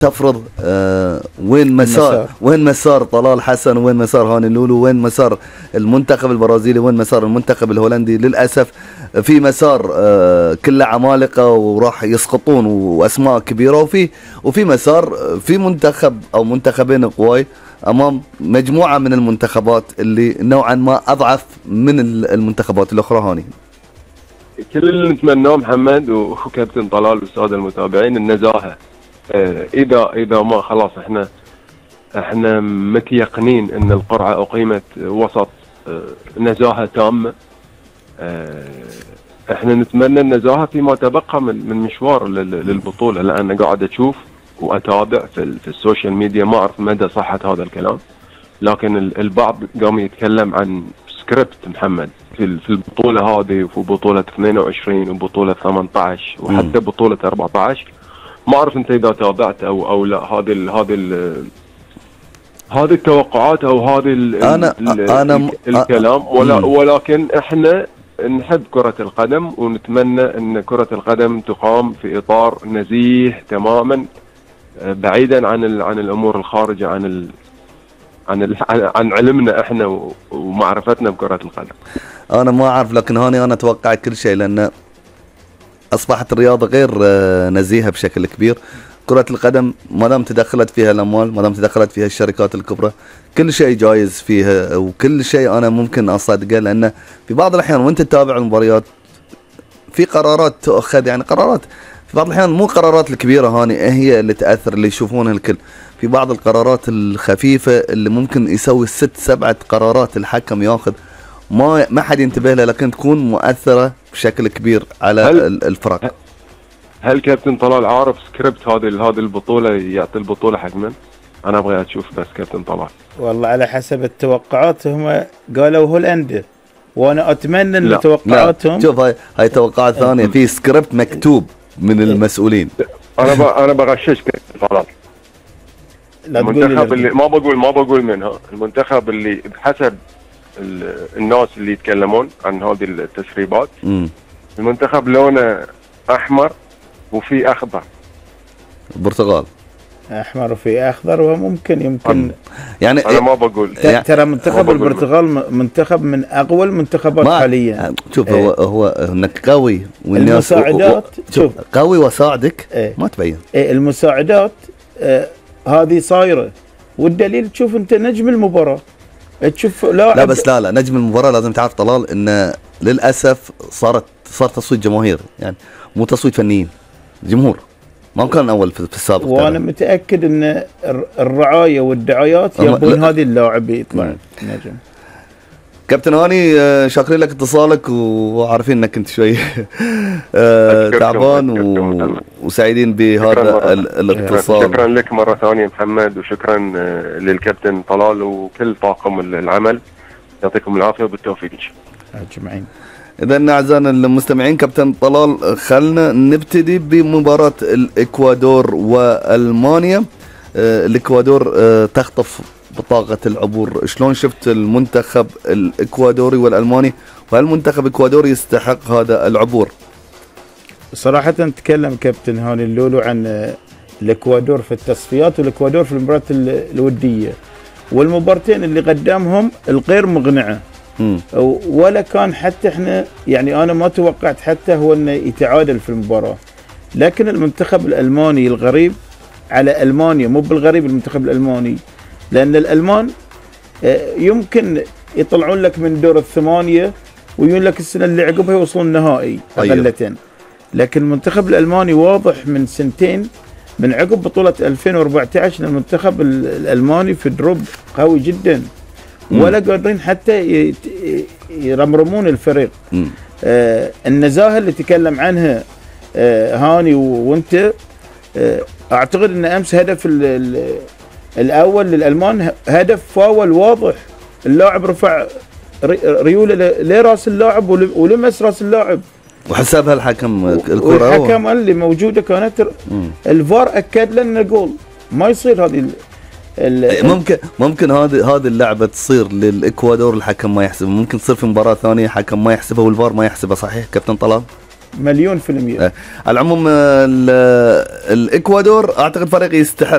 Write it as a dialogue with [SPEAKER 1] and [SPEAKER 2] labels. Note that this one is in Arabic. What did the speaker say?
[SPEAKER 1] تفرض وين مسار طلال حسن، وين مسار هاني اللولو، وين مسار المنتخب البرازيلي، وين مسار المنتخب الهولندي. للأسف في مسار كله عمالقة وراح يسقطون وأسماء كبيرة، وفي مسار في منتخب أو منتخبين قوي أمام مجموعة من المنتخبات اللي نوعا ما أضعف من المنتخبات الأخرى. هاني
[SPEAKER 2] كل اللي نتمناه محمد وكابتن طلال والسادة المتابعين النزاهة. اذا ما خلاص احنا متيقنين ان القرعه اقيمت وسط نزاهه تامه. احنا نتمنى النزاهه فيما تبقى من مشوار للبطوله، لان قاعد اشوف واتابع في السوشيال ميديا، ما اعرف مدى صحه هذا الكلام، لكن البعض قام يتكلم عن سكريبت محمد في البطوله هذه، وفي بطوله 22 وبطوله 18 وحتى بطوله 14. ما اعرف انت اذا تابعت او لا هذه التوقعات او هذه الكلام، ولكن احنا نحب كرة القدم ونتمنى ان كرة القدم تقام في اطار نزيه تماما، بعيدا عن الامور الخارجة عن علمنا احنا ومعرفتنا بكرة القدم.
[SPEAKER 1] انا ما اعرف، لكن هاني انا اتوقع كل شيء، لان أصبحت الرياضة غير نزيهة بشكل كبير. كرة القدم ما دام تدخلت فيها الأموال، ما دام تدخلت فيها الشركات الكبرى، كل شيء جايز فيها، وكل شيء أنا ممكن أصدقه، لأن في بعض الأحيان وأنت تتابع المباريات في قرارات تؤخذ، يعني قرارات في بعض الأحيان مو قرارات الكبيرة هاني هي اللي تأثر، اللي يشوفونها الكل. في بعض القرارات الخفيفة اللي ممكن يسوي 6-7 قرارات الحكم ياخذ، ما حد ينتبه لها، لكن تكون مؤثرة بشكل كبير على الفرق.
[SPEAKER 2] هل كابتن طلال عارف سكريبت هذه البطولة يعطي البطولة حق من؟ أنا أبغى أشوف بس كابتن طلال.
[SPEAKER 3] والله على حسب التوقعات هم قالوا هولندا، وأنا أتمنى أن توقعاتهم.
[SPEAKER 1] شوف هاي توقعات ثانية، في سكريبت مكتوب من المسؤولين.
[SPEAKER 2] أنا بغشش كابتن طلال. المنتخب اللي ما بقول منها، المنتخب اللي بحسب الناس اللي يتكلمون عن هذه التسريبات، المنتخب لونه احمر وفي اخضر.
[SPEAKER 1] البرتغال
[SPEAKER 3] احمر وفي اخضر، وممكن
[SPEAKER 1] يعني
[SPEAKER 2] انا ما بقول
[SPEAKER 3] ترى منتخب البرتغال منتخب من اقوى المنتخبات حاليا.
[SPEAKER 1] شوف هو انك قوي والناس
[SPEAKER 3] المساعدات
[SPEAKER 1] شوف قوي وساعدك ما تبين.
[SPEAKER 3] المساعدات هذه صايره، والدليل تشوف انت نجم المباراه، تشوف
[SPEAKER 1] لا بس لا نجم المباراة لازم تعرف طلال ان للأسف صار تصويت جماهير، يعني مو تصويت فنيين، جمهور ما كان اول في السابق.
[SPEAKER 3] وانا متأكد ان الرعاية والدعايات يبون هذه اللاعب يطلع نجم.
[SPEAKER 1] كابتن هاني شاكرين لك اتصالك، وعارفين انك انت شوي تعبان وسعيدين بهذا الاتصال.
[SPEAKER 2] شكرا لك مرة ثانية محمد، وشكرا للكابتن طلال وكل طاقم العمل، يعطيكم العافية وبالتوفيق
[SPEAKER 3] اجمعين.
[SPEAKER 1] إذا أعزائنا المستمعين، كابتن طلال خلنا نبتدي بمباراة الإكوادور وألمانيا. الإكوادور تخطف بطاقة العبور. شلون شفت المنتخب الإكوادوري والألماني، وهل المنتخب الإكوادوري يستحق هذا العبور؟
[SPEAKER 3] صراحة تكلم كابتن هاني اللولو عن الإكوادور في التصفيات والإكوادور في المباراة الودية، والمبارتين اللي قدامهم الغير مقنعة، ولا كان حتى احنا، يعني انا ما توقعت حتى هو انه يتعادل في المباراة. لكن المنتخب الألماني الغريب على ألمانيا، مو بالغريب المنتخب الألماني، لأن الألمان يمكن يطلعون لك من دور الثمانية ويقول لك السنة اللي عقبها يوصلون النهائي أقلتين. لكن المنتخب الألماني واضح من سنتين، من عقب بطولة 2014 المنتخب الألماني في دروب قوي جدا، ولا قادرين حتى يرمرمون الفريق. النزاهة اللي تكلم عنها هاني وانت، اعتقد ان امس هدف الاول للالمان هدف فاول واضح، اللاعب رفع ريوله لراس اللاعب ولمس راس اللاعب،
[SPEAKER 1] وحسبها الحكم الكرة،
[SPEAKER 3] والحكم اللي موجوده كانت الفار اكد لنا جول. ما يصير هذه
[SPEAKER 1] ممكن هذه اللعبه تصير للاكوادور الحكم ما يحسب، ممكن تصير في مباراه ثانيه حكم ما يحسبها والفار ما يحسبها، صحيح كابتن طلال؟
[SPEAKER 3] 100%.
[SPEAKER 1] على العموم الاكوادور اعتقد فريق يستحق